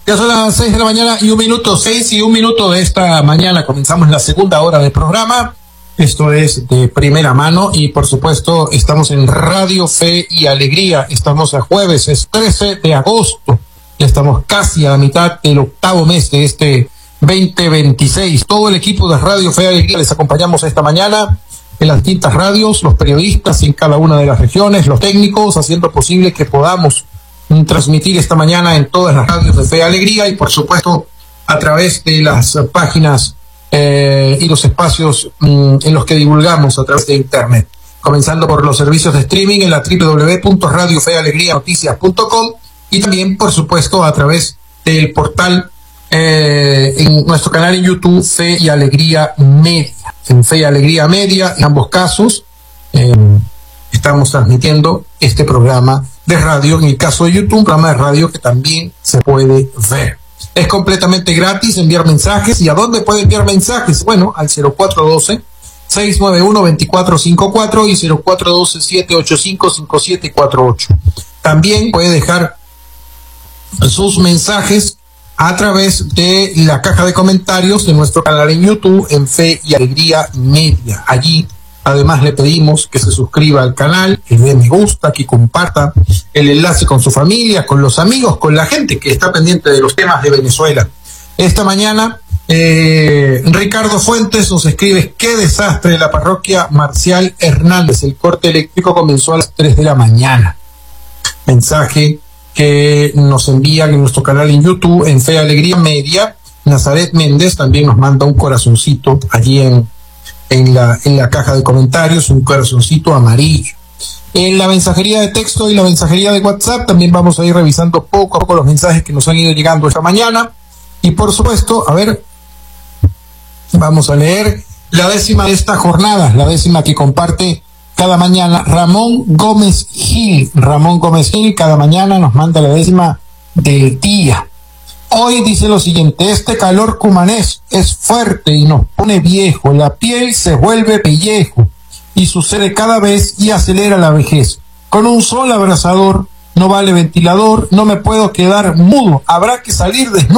Ya son las 6 de la mañana y 1 minuto, 6:01 de esta mañana. Comenzamos la segunda hora del programa. Esto es de primera mano y por supuesto estamos en Radio Fe y Alegría. Estamos a jueves, es 13 de agosto. Ya estamos casi a la mitad del octavo mes de este 2026. Todo el equipo de Radio Fe y Alegría les acompañamos esta mañana en las distintas radios, los periodistas en cada una de las regiones, los técnicos, haciendo posible que podamos transmitir esta mañana en todas las radios de Fe y Alegría y por supuesto a través de las páginas y los espacios en los que divulgamos a través de internet, comenzando por los servicios de streaming en la www.radiofealegrianoticias.com y también por supuesto a través del portal en nuestro canal en YouTube Fe y Alegría Media. En Fe y Alegría Media, en ambos casos estamos transmitiendo este programa de radio, en el caso de YouTube, un programa de radio que también se puede ver. Es completamente gratis enviar mensajes. ¿Y a dónde puede enviar mensajes? Bueno, al 0412-691-2454 y 0412-785-5748. También puede dejar sus mensajes a través de la caja de comentarios de nuestro canal en YouTube en Fe y Alegría Media. Allí además le pedimos que se suscriba al canal, que le dé me gusta, que comparta el enlace con su familia, con los amigos, con la gente que está pendiente de los temas de Venezuela. Esta mañana Ricardo Fuentes nos escribe: qué desastre de la parroquia Marcial Hernández, el corte eléctrico comenzó a las 3 de la mañana. Mensaje que nos envían en nuestro canal en YouTube en Fe y Alegría Media. Nazaret Méndez también nos manda un corazoncito allí en la caja de comentarios, un corazoncito amarillo. En la mensajería de texto y la mensajería de WhatsApp también vamos a ir revisando poco a poco los mensajes que nos han ido llegando esta mañana. Y por supuesto, a ver, vamos a leer la décima de esta jornada, la décima que comparte cada mañana Ramón Gómez Gil. Ramón Gómez Gil cada mañana nos manda la décima del día. Hoy dice lo siguiente: este calor cumanés es fuerte y nos pone viejo, la piel se vuelve pellejo y sucede cada vez y acelera la vejez. Con un sol abrasador, no vale ventilador, no me puedo quedar mudo, habrá que salir desnudo.